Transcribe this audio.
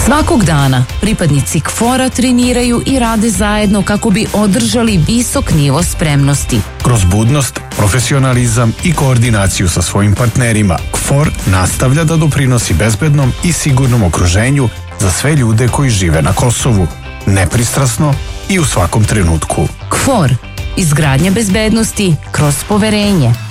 Svakog dana pripadnici KFOR-a treniraju i rade zajedno kako bi održali visok nivo spremnosti. Kroz budnost, profesionalizam i koordinaciju sa svojim partnerima, KFOR nastavlja da doprinosi bezbednom i sigurnom okruženju za sve ljude koji žive na Kosovu, nepristrasno i u svakom trenutku. KFOR, izgradnja bezbednosti kroz poverenje.